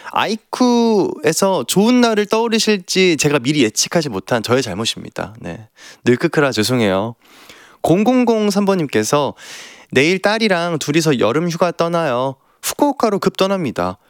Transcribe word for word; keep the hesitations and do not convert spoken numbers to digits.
아이쿠에서 좋은 날을 떠올리실지 제가 미리 예측하지 못한 저의 잘못입니다. 네. 늘크크라 죄송해요. 공공공삼 번님께서 내일 딸이랑 둘이서 여름 휴가 떠나요. 후쿠오카로 급 떠납니다.